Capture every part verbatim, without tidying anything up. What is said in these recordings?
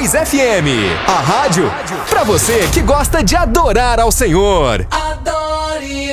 seis F M, a rádio pra você que gosta de adorar ao Senhor. Adore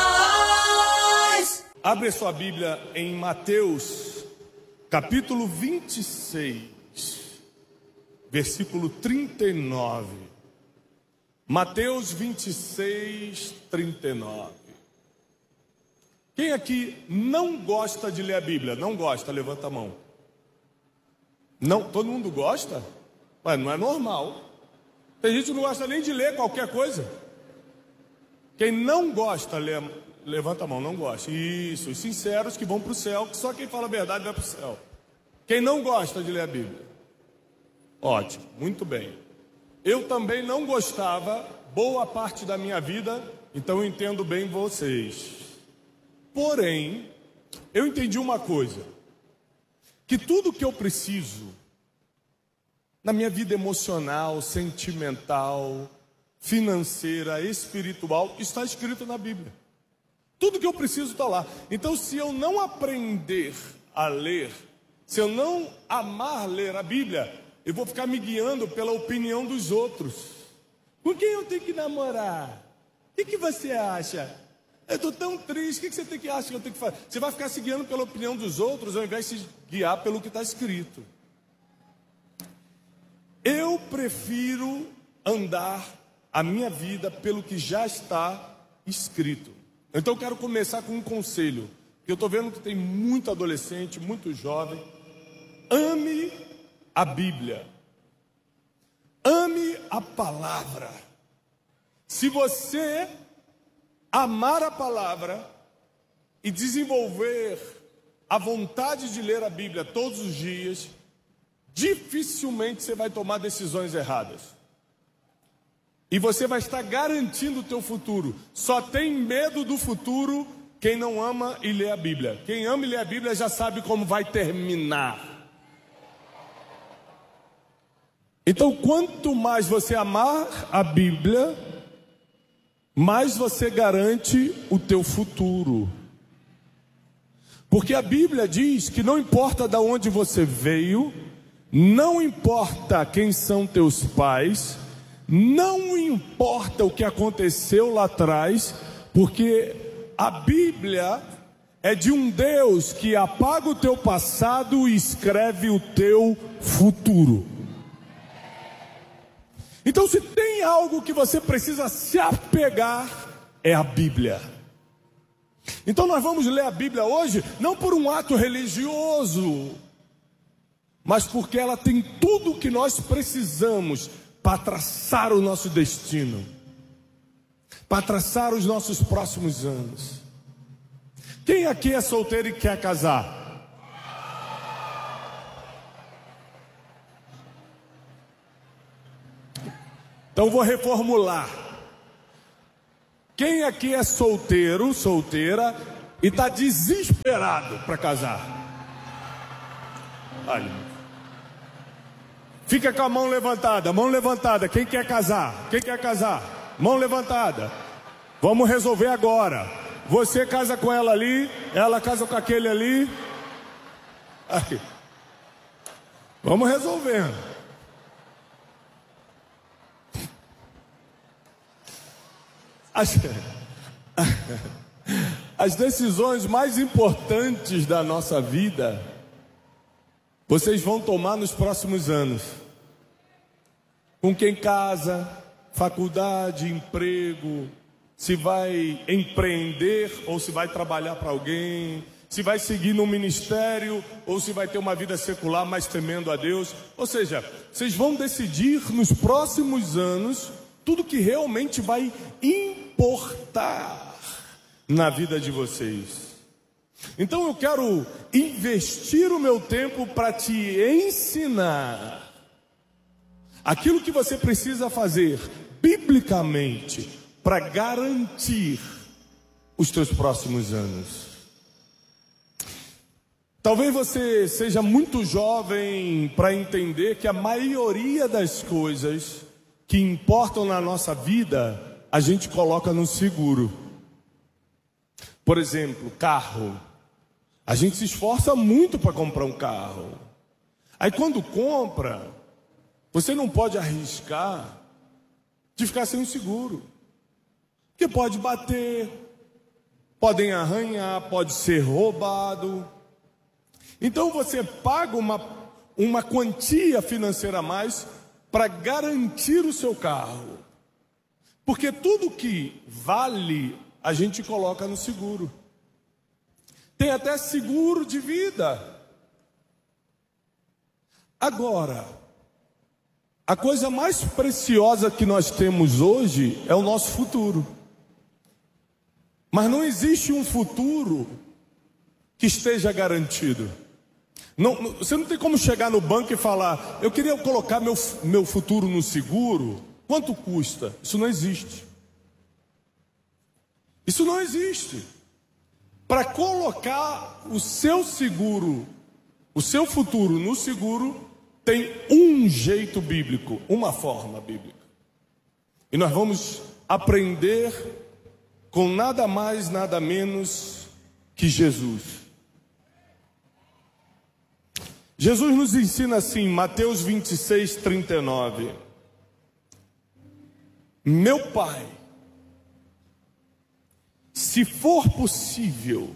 mais. Abre sua Bíblia em Mateus, capítulo vinte e seis, versículo trinta e nove. Mateus vinte e seis, trinta e nove. Quem aqui não gosta de ler a Bíblia? Não gosta? Levanta a mão. Não, todo mundo gosta? Mas não é normal. Tem gente que não gosta nem de ler qualquer coisa. Quem não gosta, le... levanta a mão, não gosta. Isso, os sinceros que vão para o céu, que só quem fala a verdade vai para o céu. Quem não gosta de ler a Bíblia? Ótimo, muito bem. Eu também não gostava boa parte da minha vida, então eu entendo bem vocês. Porém, eu entendi uma coisa, que tudo que eu preciso na minha vida emocional, sentimental, financeira, espiritual, está escrito na Bíblia. Tudo que eu preciso está lá. Então, se eu não aprender a ler, se eu não amar ler a Bíblia, eu vou ficar me guiando pela opinião dos outros. Com quem eu tenho que namorar? O que, que você acha? Eu estou tão triste, o que, que você tem que achar que eu tenho que fazer? Você vai ficar se guiando pela opinião dos outros, ao invés de se guiar pelo que está escrito. Eu prefiro andar a minha vida pelo que já está escrito. Então eu quero começar com um conselho, que eu estou vendo que tem muito adolescente, muito jovem. Ame a Bíblia. Ame a palavra. Se você amar a palavra e desenvolver a vontade de ler a Bíblia todos os dias, dificilmente você vai tomar decisões erradas. E você vai estar garantindo o teu futuro. Só tem medo do futuro quem não ama e lê a Bíblia. Quem ama e lê a Bíblia já sabe como vai terminar. Então, quanto mais você amar a Bíblia, mais você garante o teu futuro. Porque a Bíblia diz que não importa de onde você veio, não importa quem são teus pais, não importa o que aconteceu lá atrás, porque a Bíblia é de um Deus que apaga o teu passado e escreve o teu futuro. Então, se tem algo que você precisa se apegar, é a Bíblia. Então nós vamos ler a Bíblia hoje, não por um ato religioso, mas porque ela tem tudo o que nós precisamos para traçar o nosso destino, para traçar os nossos próximos anos. Quem aqui é solteiro e quer casar? Então vou reformular. Quem aqui é solteiro, solteira e está desesperado para casar? Olha, fica com a mão levantada, mão levantada. Quem quer casar? Quem quer casar? Mão levantada. Vamos resolver agora. Você casa com ela ali, ela casa com aquele ali. Aqui. Vamos resolvendo. As, as decisões mais importantes da nossa vida, vocês vão tomar nos próximos anos. Com quem casa, faculdade, emprego, se vai empreender ou se vai trabalhar para alguém, se vai seguir no ministério ou se vai ter uma vida secular mais temendo a Deus. Ou seja, vocês vão decidir nos próximos anos tudo que realmente vai importar na vida de vocês. Então eu quero investir o meu tempo para te ensinar aquilo que você precisa fazer biblicamente para garantir os teus próximos anos. Talvez você seja muito jovem para entender que a maioria das coisas que importam na nossa vida, a gente coloca no seguro. Por exemplo, carro. A gente se esforça muito para comprar um carro. Aí quando compra, Você não pode arriscar de ficar sem o seguro. Porque pode bater, podem arranhar, pode ser roubado. Então você paga uma, uma quantia financeira a mais para garantir o seu carro. Porque tudo que vale, a gente coloca no seguro. Tem até seguro de vida. Agora, a coisa mais preciosa que nós temos hoje é o nosso futuro. Mas não existe um futuro que esteja garantido. Não, não, você não tem como chegar no banco e falar: eu queria colocar meu, meu futuro no seguro. Quanto custa? Isso não existe. Isso não existe. Para colocar o seu seguro, o seu futuro no seguro, tem um jeito bíblico, uma forma bíblica. E nós vamos aprender com nada mais, nada menos que Jesus. Jesus nos ensina assim, Mateus vinte e seis, trinta e nove. Meu Pai, se for possível,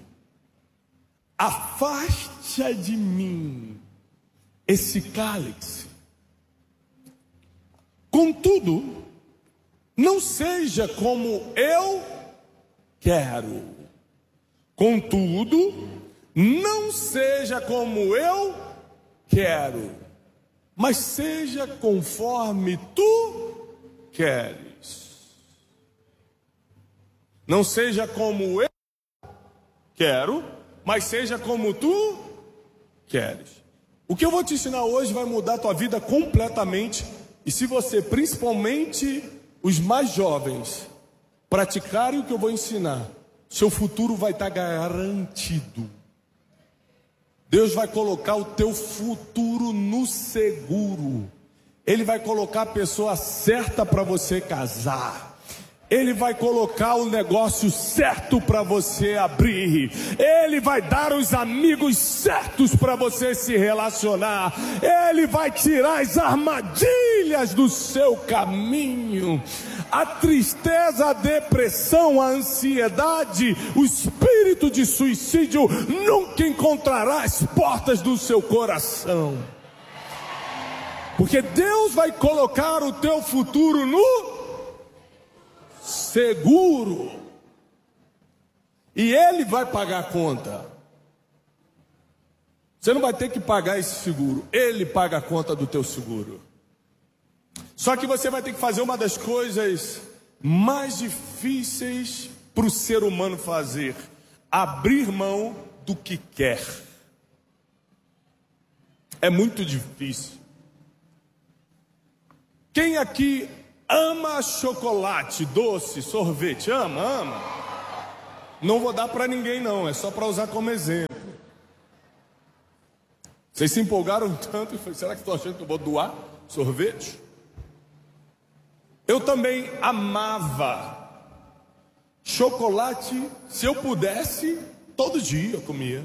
afaste de mim esse cálice. Contudo, não seja como eu quero. Contudo, não seja como eu quero, mas seja conforme tu queres. Não seja como eu quero, mas seja como tu queres. O que eu vou te ensinar hoje vai mudar a tua vida completamente. E se você, principalmente os mais jovens, praticarem o que eu vou ensinar, seu futuro vai estar garantido. Deus vai colocar o teu futuro no seguro. Ele vai colocar a pessoa certa para você casar. Ele vai colocar o negócio certo para você abrir. Ele vai dar os amigos certos para você se relacionar. Ele vai tirar as armadilhas do seu caminho. A tristeza, a depressão, a ansiedade, o espírito de suicídio nunca encontrará as portas do seu coração. Porque Deus vai colocar o teu futuro no seguro. E Ele vai pagar a conta. Você não vai ter que pagar esse seguro. Ele paga a conta do teu seguro. Só que você vai ter que fazer uma das coisas mais difíceis para o ser humano fazer: abrir mão do que quer. É muito difícil. Quem aqui ama chocolate, doce, sorvete? Ama, ama? Não vou dar para ninguém não, é só para usar como exemplo. Vocês se empolgaram tanto e falaram: será que estou achando que eu vou doar sorvete? Eu também amava chocolate. Se eu pudesse, todo dia eu comia.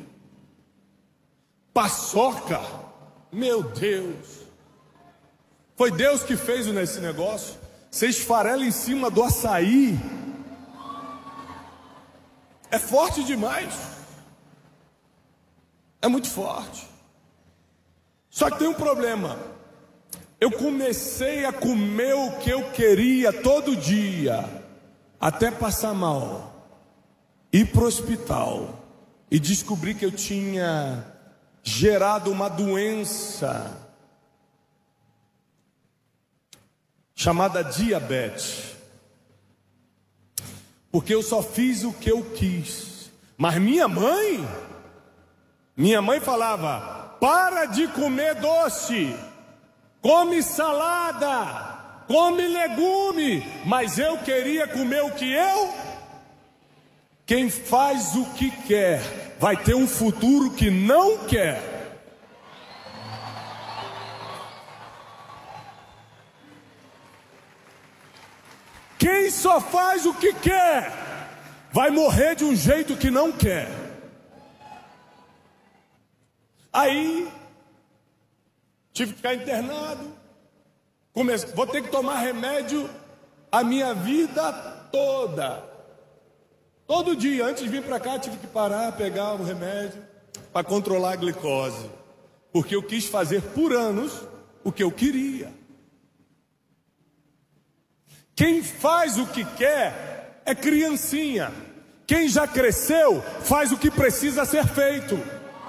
Paçoca, meu Deus. Foi Deus que fez nesse negócio. Você esfarela em cima do açaí. É forte demais. É muito forte. Só que tem um problema. Eu comecei a comer o que eu queria todo dia, até passar mal, ir para o hospital e descobrir que eu tinha gerado uma doença chamada diabetes, porque eu só fiz o que eu quis. Mas minha mãe, minha mãe falava: para de comer doce, come salada, come legume. Mas eu queria comer o que eu. Quem faz o que quer vai ter um futuro que não quer. Quem só faz o que quer vai morrer de um jeito que não quer. Aí tive que ficar internado. Come... Vou ter que tomar remédio a minha vida toda. Todo dia, antes de vir para cá, tive que parar, pegar o remédio para controlar a glicose. Porque eu quis fazer por anos o que eu queria. Quem faz o que quer é criancinha. Quem já cresceu faz o que precisa ser feito.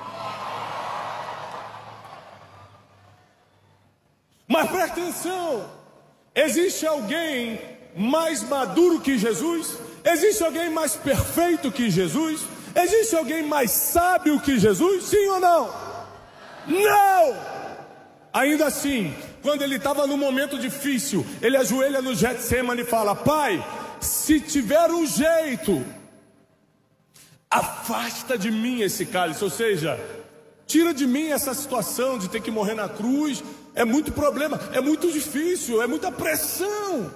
Mas presta atenção, existe alguém mais maduro que Jesus? Existe alguém mais perfeito que Jesus? Existe alguém mais sábio que Jesus? Sim ou não? Não! Ainda assim, quando ele estava num momento difícil, ele ajoelha no Getsemane e fala: Pai, se tiver um jeito, afasta de mim esse cálice. Ou seja, tira de mim essa situação de ter que morrer na cruz. É muito problema, é muito difícil, é muita pressão.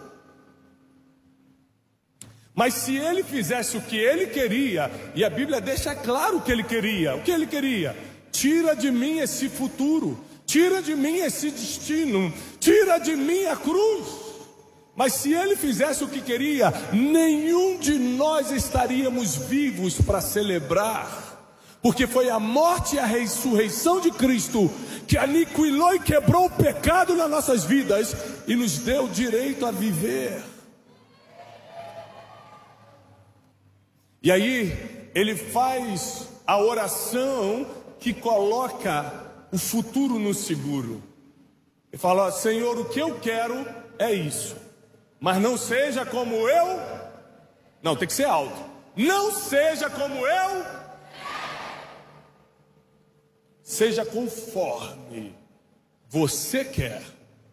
Mas se ele fizesse o que ele queria, e a Bíblia deixa claro o que ele queria. O que ele queria? Tira de mim esse futuro, tira de mim esse destino, tira de mim a cruz. Mas se ele fizesse o que queria, nenhum de nós estaríamos vivos para celebrar. Porque foi a morte e a ressurreição de Cristo que aniquilou e quebrou o pecado nas nossas vidas e nos deu direito a viver. E aí ele faz a oração que coloca o futuro no seguro. Ele fala: Senhor, o que eu quero é isso, mas não seja como eu. Não, tem que ser alto. Não seja como eu. Seja conforme você quer.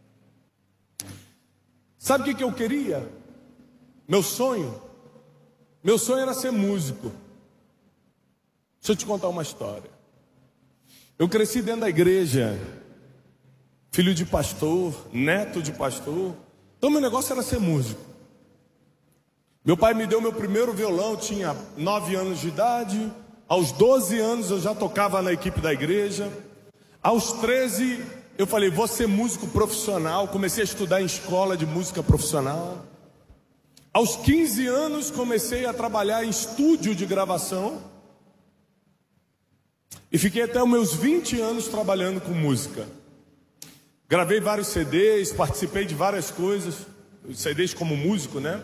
Sabe o que, que eu queria? Meu sonho? Meu sonho era ser músico. Deixa eu te contar uma história. Eu cresci dentro da igreja, filho de pastor, neto de pastor. Então meu negócio era ser músico. Meu pai me deu meu primeiro violão, tinha nove anos de idade. Aos doze anos eu já tocava na equipe da igreja. Aos treze eu falei: vou ser músico profissional. Comecei a estudar em escola de música profissional. Aos quinze anos comecei a trabalhar em estúdio de gravação. E fiquei até os meus vinte anos trabalhando com música. Gravei vários C Ds, participei de várias coisas, C Ds como músico, né?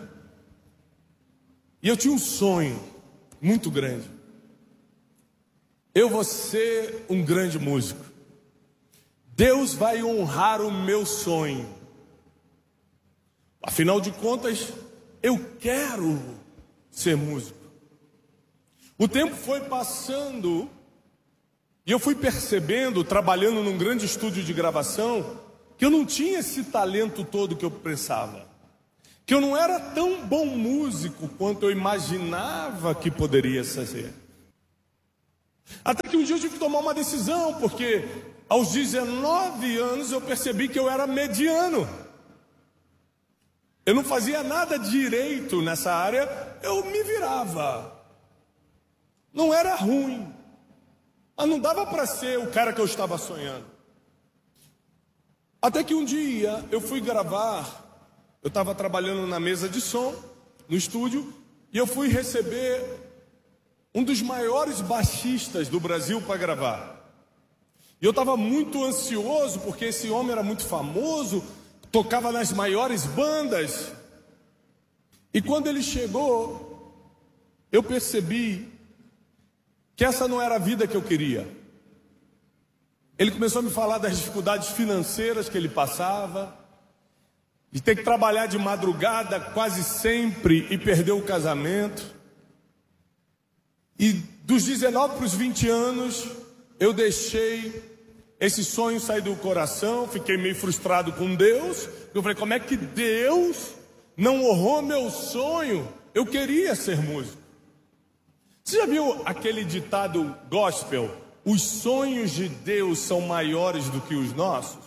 E eu tinha um sonho muito grande. Eu vou ser um grande músico. Deus vai honrar o meu sonho. Afinal de contas, eu quero ser músico. O tempo foi passando e eu fui percebendo, trabalhando num grande estúdio de gravação, que eu não tinha esse talento todo que eu pensava. Que eu não era tão bom músico quanto eu imaginava que poderia ser. Até que um dia eu tive que tomar uma decisão, porque aos dezenove anos eu percebi que eu era mediano. Eu não fazia nada direito nessa área, eu me virava. Não era ruim, mas não dava para ser o cara que eu estava sonhando. Até que um dia eu fui gravar, eu estava trabalhando na mesa de som, no estúdio, e eu fui receber um dos maiores baixistas do Brasil para gravar. E eu estava muito ansioso, porque esse homem era muito famoso, tocava nas maiores bandas. E quando ele chegou, eu percebi que essa não era a vida que eu queria. Ele começou a me falar das dificuldades financeiras que ele passava, de ter que trabalhar de madrugada quase sempre e perder o casamento. E dos dezenove para os vinte anos, eu deixei esse sonho sair do coração, fiquei meio frustrado com Deus. Eu falei: como é que Deus não honrou meu sonho? Eu queria ser músico. Você já viu aquele ditado gospel? Os sonhos de Deus são maiores do que os nossos?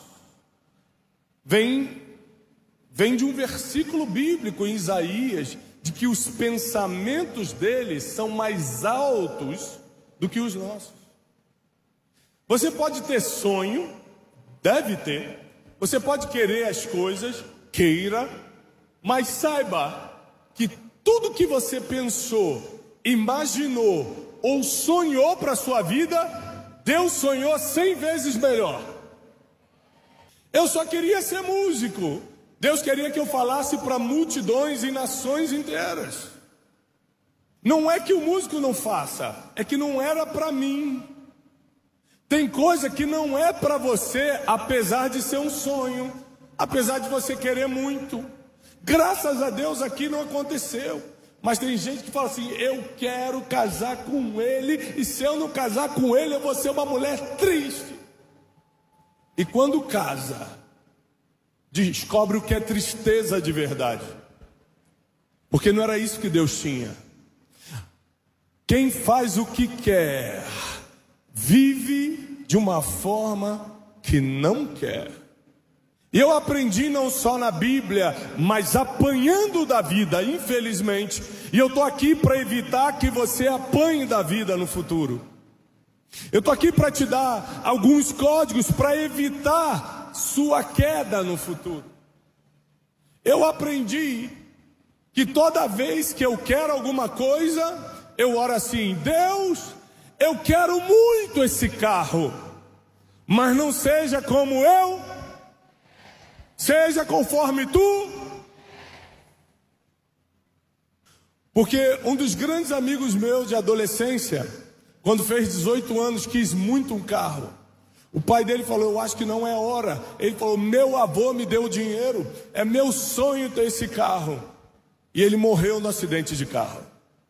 Vem, vem de um versículo bíblico em Isaías, de que os pensamentos deles são mais altos do que os nossos. Você pode ter sonho, deve ter, Você pode querer as coisas, queira, mas saiba que tudo que você pensou, imaginou ou sonhou para a sua vida, Deus sonhou cem vezes melhor. Eu só queria ser músico. Deus queria que eu falasse para multidões e nações inteiras. Não é que o músico não faça, é que não era para mim. Tem coisa que não é para você, apesar de ser um sonho, apesar de você querer muito. Graças a Deus aqui não aconteceu. Mas tem gente que fala assim: eu quero casar com ele, e se eu não casar com ele, eu vou ser uma mulher triste. E quando casa, descobre o que é tristeza de verdade. Porque não era isso que Deus tinha. Quem faz o que quer, vive de uma forma que não quer. E eu aprendi não só na Bíblia, mas apanhando da vida, infelizmente. E eu estou aqui para evitar que você apanhe da vida no futuro. Eu estou aqui para te dar alguns códigos para evitar sua queda no futuro. Eu aprendi que toda vez que eu quero alguma coisa, eu oro assim: Deus, eu quero muito esse carro, mas não seja como eu, seja conforme tu. Porque um dos grandes amigos meus de adolescência, quando fez dezoito anos, quis muito um carro. O pai dele falou: eu acho que não é hora. Ele falou: meu avô me deu o dinheiro, é meu sonho ter esse carro. E ele morreu no acidente de carro.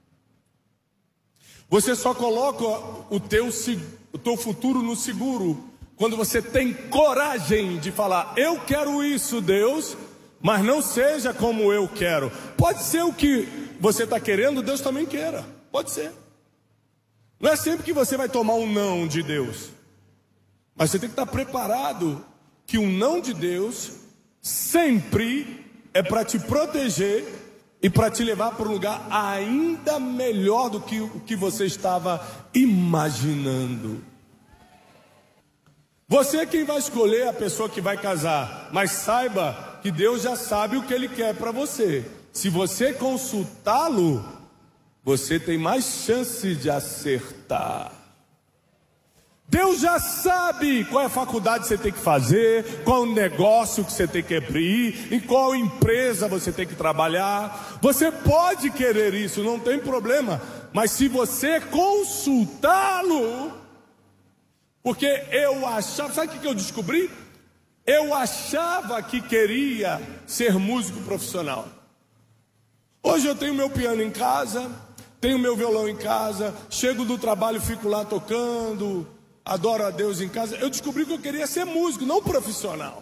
Você só coloca o teu, o teu futuro no seguro quando você tem coragem de falar: eu quero isso, Deus, mas não seja como eu quero. Pode ser o que você está querendo, Deus também queira. Pode ser. Não é sempre que você vai tomar um não de Deus, mas você tem que estar preparado que um não de Deus sempre é para te proteger e para te levar para um lugar ainda melhor do que o que você estava imaginando. Você é quem vai escolher a pessoa que vai casar, mas saiba que Deus já sabe o que Ele quer para você. Se você consultá-lo, você tem mais chance de acertar. Deus já sabe qual é a faculdade que você tem que fazer, qual o negócio que você tem que abrir, em qual empresa você tem que trabalhar. Você pode querer isso, não tem problema, mas se você consultá-lo, porque eu achava, sabe o que eu descobri? Eu achava que queria ser músico profissional. Hoje eu tenho meu piano em casa, tenho meu violão em casa, chego do trabalho, fico lá tocando, adoro a Deus em casa. Eu descobri que eu queria ser músico, não profissional.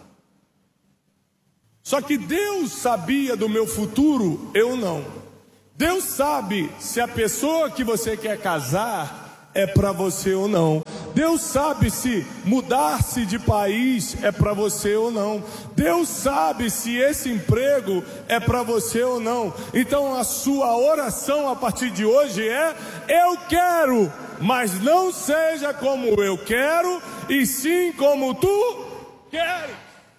Só que Deus sabia do meu futuro, eu não. Deus sabe se a pessoa que você quer casar é para você ou não. Deus sabe se mudar-se de país é para você ou não. Deus sabe se esse emprego é para você ou não. Então a sua oração a partir de hoje é: eu quero, mas não seja como eu quero, e sim como tu queres.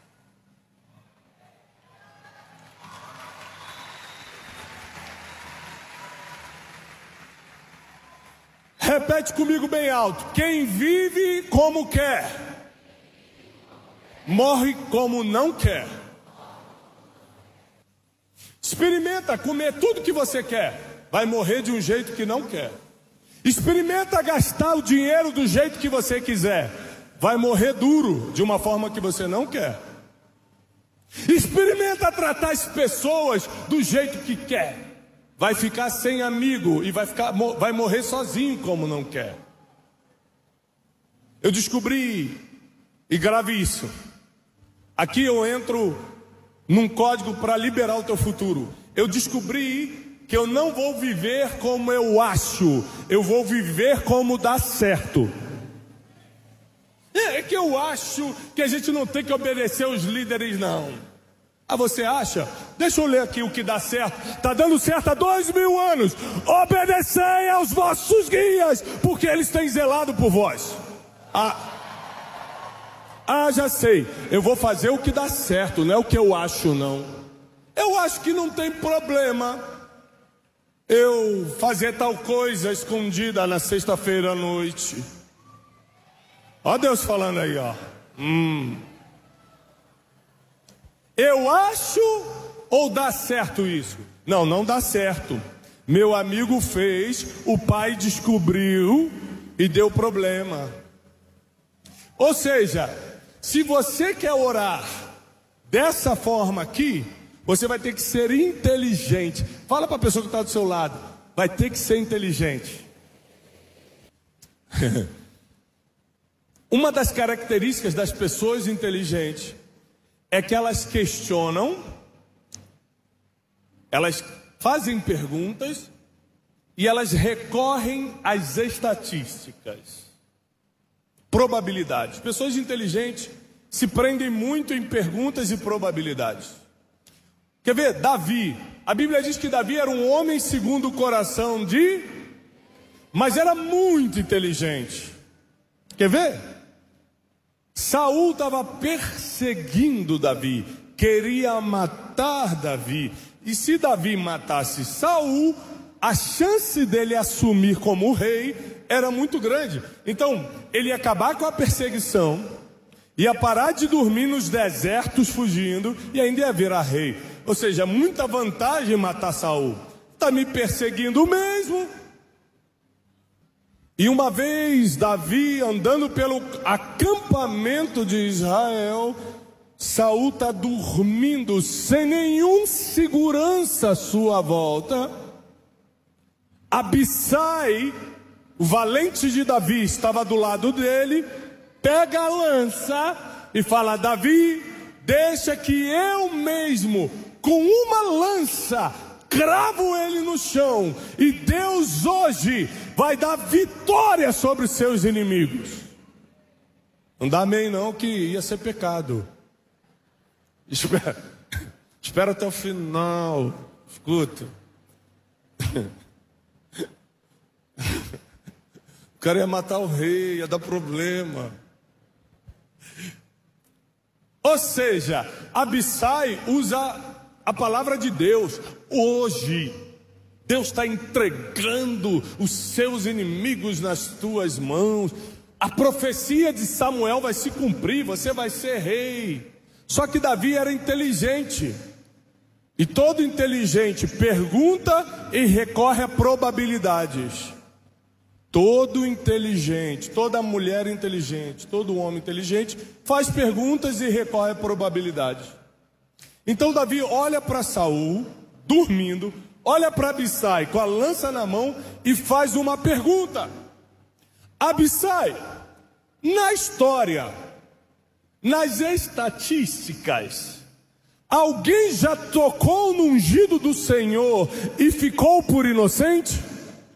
Repete comigo bem alto: quem vive como quer, morre como não quer. Experimenta comer tudo que você quer, vai morrer de um jeito que não quer. Experimenta gastar o dinheiro do jeito que você quiser, vai morrer duro de uma forma que você não quer. Experimenta tratar as pessoas do jeito que quer, vai ficar sem amigo e vai, ficar, vai morrer sozinho como não quer. Eu descobri, e grave isso, aqui eu entro num código para liberar o teu futuro. Eu descobri que eu não vou viver como eu acho, eu vou viver como dá certo. É que eu acho que a gente não tem que obedecer os líderes, não. Ah, você acha? Deixa eu ler aqui o que dá certo. Está dando certo há dois mil anos. Obedecei aos vossos guias, porque eles têm zelado por vós. Ah, Ah, já sei, eu vou fazer o que dá certo, não é o que eu acho não. Eu acho que não tem problema eu fazer tal coisa escondida na sexta-feira à noite. Ó Deus falando aí, ó. Hum. Eu acho ou dá certo isso? Não, não dá certo. Meu amigo fez, o pai descobriu e deu problema. Ou seja, se você quer orar dessa forma aqui, você vai ter que ser inteligente. Fala para a pessoa que está do seu lado, vai ter que ser inteligente. Uma das características das pessoas inteligentes é que elas questionam, elas fazem perguntas e elas recorrem às estatísticas, probabilidades. Pessoas inteligentes se prendem muito em perguntas e probabilidades. Quer ver? Davi. A Bíblia diz que Davi era um homem segundo o coração de... Mas era muito inteligente. Quer ver? Saul estava perseguindo Davi, queria matar Davi. E se Davi matasse Saul, a chance dele assumir como rei era muito grande. Então, ele ia acabar com a perseguição, ia parar de dormir nos desertos fugindo e ainda ia virar rei. Ou seja, muita vantagem matar Saul. Está me perseguindo mesmo. E uma vez Davi andando pelo acampamento de Israel, Saul está dormindo sem nenhum segurança à sua volta. Abissai, o valente de Davi, estava do lado dele, pega a lança e fala: Davi, deixa que eu mesmo, com uma lança, cravo ele no chão, e Deus hoje vai dar vitória sobre os seus inimigos. Não dá amém não, que ia ser pecado. Espera, espera até o final. Escuta. O cara ia matar o rei, ia dar problema. Ou seja, Abissai usa a palavra de Deus. Hoje, Deus está entregando os seus inimigos nas tuas mãos. A profecia de Samuel vai se cumprir, você vai ser rei. Só que Davi era inteligente. E todo inteligente pergunta e recorre a probabilidades. Todo inteligente, toda mulher inteligente, todo homem inteligente faz perguntas e recorre a probabilidades. Então Davi olha para Saul, dormindo, olha para Abissai com a lança na mão e faz uma pergunta. Abissai, na história, nas estatísticas, alguém já tocou no ungido do Senhor e ficou por inocente?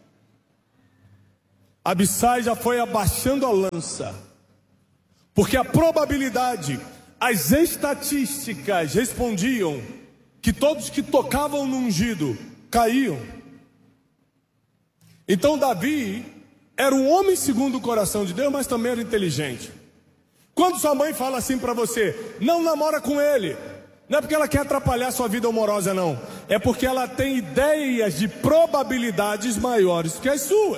Abissai já foi abaixando a lança, porque a probabilidade, as estatísticas respondiam que todos que tocavam no ungido caíam. Então Davi era um homem segundo o coração de Deus, mas também era inteligente. Quando sua mãe fala assim para você: não namora com ele, não é porque ela quer atrapalhar sua vida amorosa não, é porque ela tem ideias de probabilidades maiores que as suas.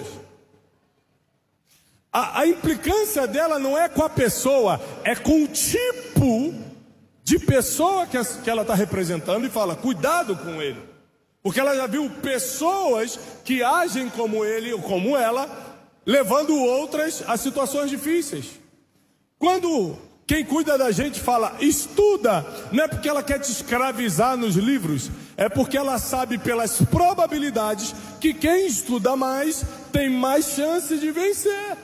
A, a implicância dela não é com a pessoa, é com o tipo de pessoa que, a, que ela está representando, e fala: cuidado com ele, porque ela já viu pessoas que agem como ele ou como ela, levando outras a situações difíceis. Quando quem cuida da gente fala estuda, não é porque ela quer te escravizar nos livros, é porque ela sabe pelas probabilidades que quem estuda mais tem mais chance de vencer.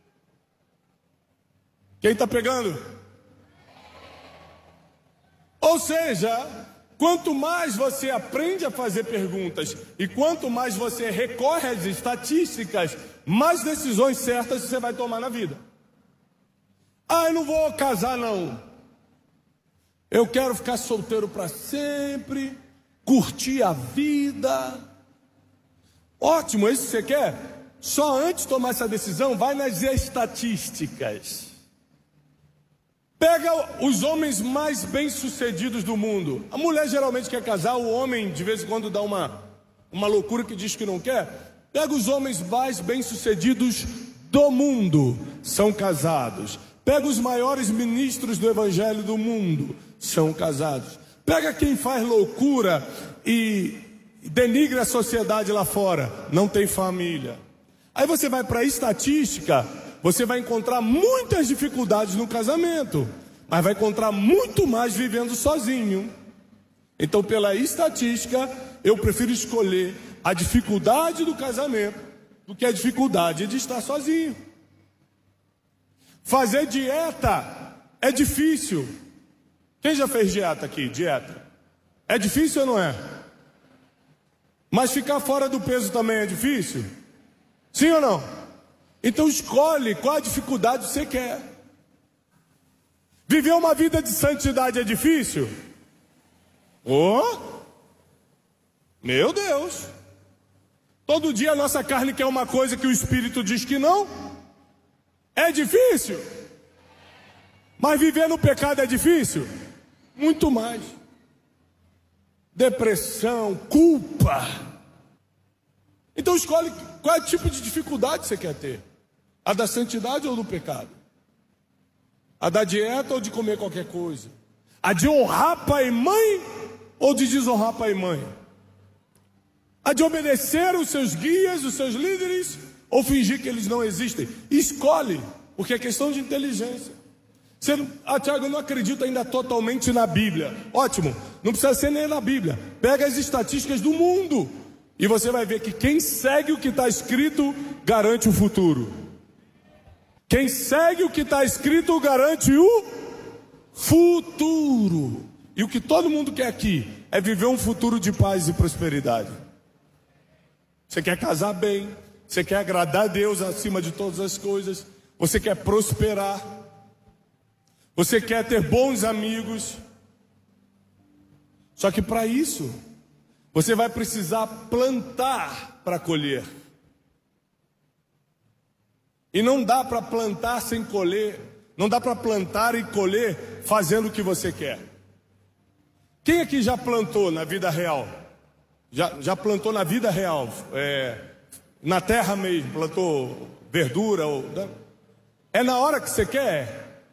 Quem está pegando? Ou seja, quanto mais você aprende a fazer perguntas e quanto mais você recorre às estatísticas, mais decisões certas você vai tomar na vida. Ah, eu não vou casar não. Eu quero ficar solteiro para sempre, curtir a vida. Ótimo, é isso que você quer? Só antes de tomar essa decisão, vai nas estatísticas. Pega os homens mais bem-sucedidos do mundo. A mulher geralmente quer casar, o homem de vez em quando dá uma, uma loucura que diz que não quer. Pega os homens mais bem-sucedidos do mundo, são casados. Pega os maiores ministros do evangelho do mundo, são casados. Pega quem faz loucura e denigra a sociedade lá fora, não tem família. Aí você vai para a estatística, você vai encontrar muitas dificuldades no casamento, mas vai encontrar muito mais vivendo sozinho. Então, pela estatística, eu prefiro escolher a dificuldade do casamento do que a dificuldade de estar sozinho. Fazer dieta é difícil. Quem já fez dieta aqui? Dieta. É difícil ou não é? Mas ficar fora do peso também é difícil? Sim ou não? Então escolhe qual a dificuldade você quer. Viver uma vida de santidade é difícil? Oh, meu Deus! Todo dia a nossa carne quer uma coisa que o Espírito diz que não. É difícil? Mas viver no pecado é difícil? Muito mais. Depressão, culpa. Então escolhe qual é o tipo de dificuldade você quer ter. A da santidade ou do pecado? A da dieta ou de comer qualquer coisa? A de honrar pai e mãe ou de desonrar pai e mãe? A de obedecer os seus guias, os seus líderes, ou fingir que eles não existem? Escolhe, porque é questão de inteligência. Você não, ah, Tiago, eu não acredito ainda totalmente na Bíblia. Ótimo, não precisa ser nem na Bíblia. Pega as estatísticas do mundo e você vai ver que quem segue o que está escrito garante o futuro. Quem segue o que está escrito garante o futuro. E o que todo mundo quer aqui é viver um futuro de paz e prosperidade. Você quer casar bem, você quer agradar a Deus acima de todas as coisas, você quer prosperar, você quer ter bons amigos. Só que para isso, você vai precisar plantar para colher. E não dá para plantar sem colher, não dá para plantar e colher fazendo o que você quer. Quem aqui já plantou na vida real? Já, já plantou na vida real, é, na terra mesmo, plantou verdura? Ou, né? É na hora que você quer?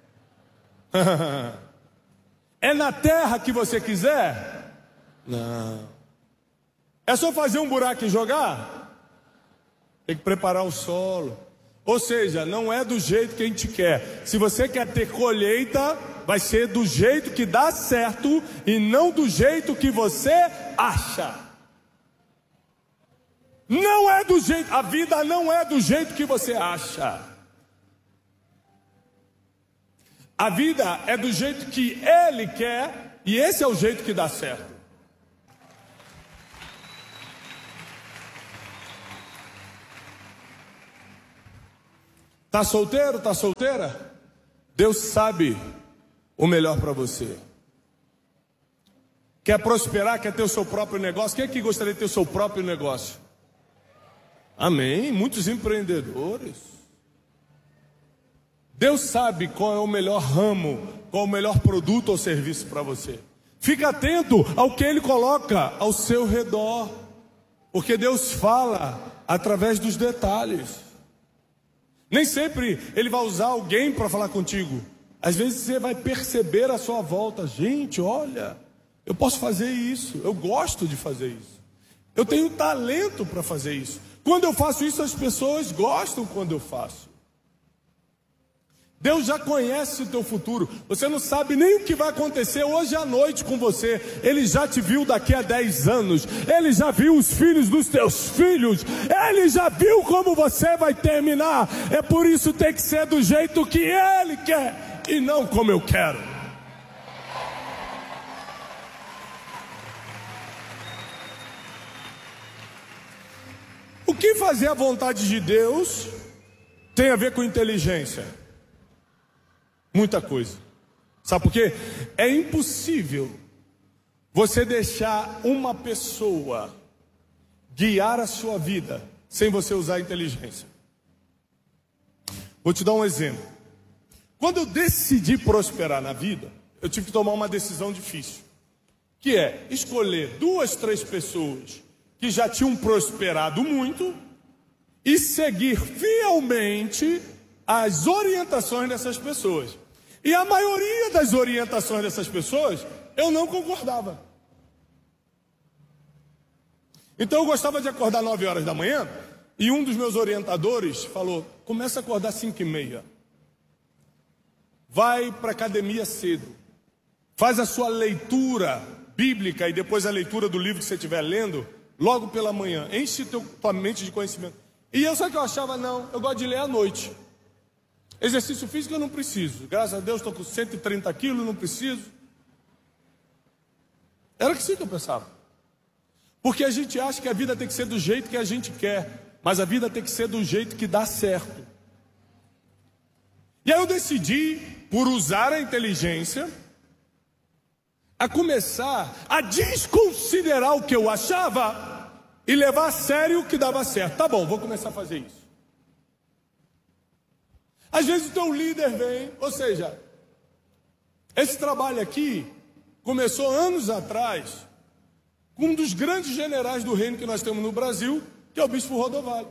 É na terra que você quiser? Não. É só fazer um buraco e jogar? Tem que preparar o solo. Ou seja, não é do jeito que a gente quer. Se você quer ter colheita, vai ser do jeito que dá certo e não do jeito que você acha. Não é do jeito, a vida não é do jeito que você acha. A vida é do jeito que Ele quer e esse é o jeito que dá certo. Tá solteiro, tá solteira? Deus sabe o melhor para você. Quer prosperar, quer ter o seu próprio negócio? Quem aqui gostaria de ter o seu próprio negócio? Amém, muitos empreendedores. Deus sabe qual é o melhor ramo, qual é o melhor produto ou serviço para você. Fica atento ao que Ele coloca ao seu redor, porque Deus fala através dos detalhes. Nem sempre Ele vai usar alguém para falar contigo. Às vezes você vai perceber à sua volta: gente, olha, eu posso fazer isso, eu gosto de fazer isso, eu tenho talento para fazer isso. Quando eu faço isso, as pessoas gostam quando eu faço. Deus já conhece o teu futuro. Você não sabe nem o que vai acontecer hoje à noite com você. Ele já te viu daqui a dez anos. Ele já viu os filhos dos teus filhos. Ele já viu como você vai terminar. É por isso que tem que ser do jeito que Ele quer e não como eu quero. O que fazer a vontade de Deus tem a ver com inteligência? Muita coisa. Sabe por quê? É impossível você deixar uma pessoa guiar a sua vida sem você usar inteligência. Vou te dar um exemplo. Quando eu decidi prosperar na vida, eu tive que tomar uma decisão difícil, que é escolher duas, três pessoas que já tinham prosperado muito e seguir fielmente as orientações dessas pessoas. E a maioria das orientações dessas pessoas eu não concordava. Então eu gostava de acordar nove horas da manhã e um dos meus orientadores falou: começa a acordar cinco e meia. Vai para a academia cedo. Faz a sua leitura bíblica e depois a leitura do livro que você estiver lendo logo pela manhã. Enche teu, tua mente de conhecimento. E eu só que eu achava, não, eu gosto de ler à noite. Exercício físico eu não preciso. Graças a Deus estou com cento e trinta quilos, não preciso. Era assim que eu pensava. Porque a gente acha que a vida tem que ser do jeito que a gente quer. Mas a vida tem que ser do jeito que dá certo. E aí eu decidi, por usar a inteligência, a começar a desconsiderar o que eu achava e levar a sério o que dava certo. Tá bom, vou começar a fazer isso. Às vezes o teu líder vem, ou seja, esse trabalho aqui começou anos atrás com um dos grandes generais do reino que nós temos no Brasil, que é o Bispo Rodovalho.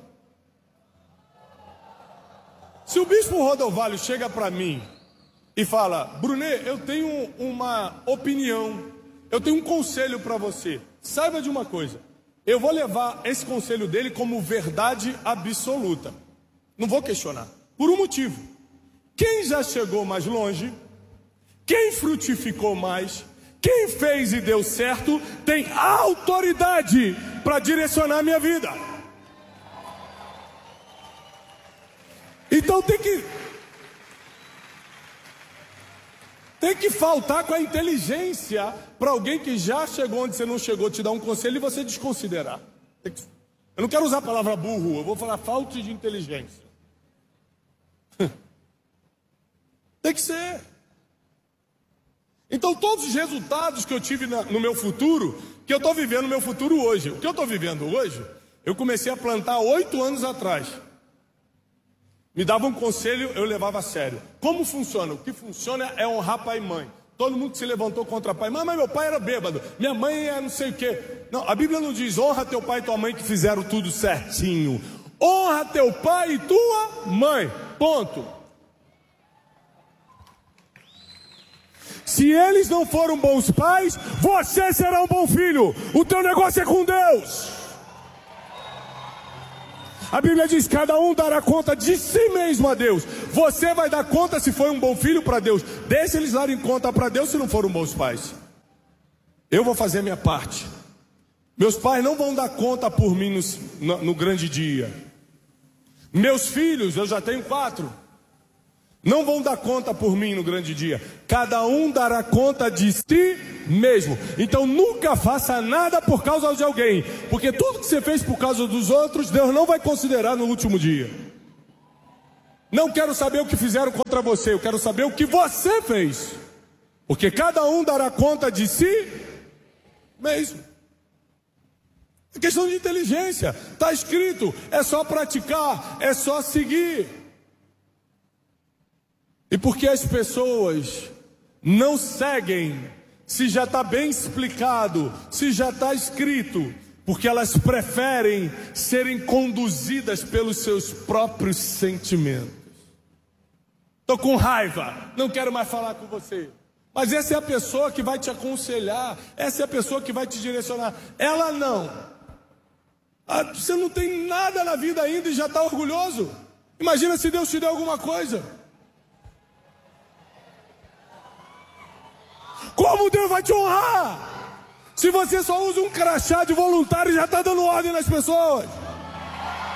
Se o Bispo Rodovalho chega para mim e fala: Brunet, eu tenho uma opinião, eu tenho um conselho para você. Saiba de uma coisa, eu vou levar esse conselho dele como verdade absoluta. Não vou questionar. Por um motivo. Quem já chegou mais longe, quem frutificou mais, quem fez e deu certo, tem autoridade para direcionar a minha vida. Então tem que tem que faltar com a inteligência para alguém que já chegou onde você não chegou te dar um conselho e você desconsiderar. Que, eu não quero usar a palavra burro, eu vou falar falta de inteligência. Tem que ser. Então todos os resultados que eu tive na, no meu futuro, que eu estou vivendo no meu futuro hoje, o que eu estou vivendo hoje, eu comecei a plantar oito anos atrás. Me dava um conselho, eu levava a sério. Como funciona? O que funciona é honrar pai e mãe. Todo mundo que se levantou contra pai, mas meu pai era bêbado, minha mãe é não sei o quê. Não, a Bíblia não diz honra teu pai e tua mãe que fizeram tudo certinho. Honra teu pai e tua mãe, ponto. Se eles não foram bons pais, você será um bom filho. O teu negócio é com Deus. A Bíblia diz: cada um dará conta de si mesmo a Deus. Você vai dar conta se foi um bom filho para Deus. Deixa eles darem conta para Deus se não foram bons pais. Eu vou fazer a minha parte. Meus pais não vão dar conta por mim no, no, no grande dia. Meus filhos, eu já tenho quatro, não vão dar conta por mim no grande dia. Cada um dará conta de si mesmo. Então nunca faça nada por causa de alguém, porque tudo que você fez por causa dos outros, Deus não vai considerar no último dia. Não quero saber o que fizeram contra você, eu quero saber o que você fez, porque cada um dará conta de si mesmo. É questão de inteligência. Está escrito, é só praticar, é só seguir. E por que as pessoas não seguem, se já está bem explicado, se já está escrito? Porque elas preferem serem conduzidas pelos seus próprios sentimentos. Estou com raiva, não quero mais falar com você. Mas essa é a pessoa que vai te aconselhar, essa é a pessoa que vai te direcionar. Ela não. Ah, você não tem nada na vida ainda e já está orgulhoso. Imagina se Deus te deu alguma coisa. Como Deus vai te honrar? Se você só usa um crachá de voluntário e já está dando ordem nas pessoas.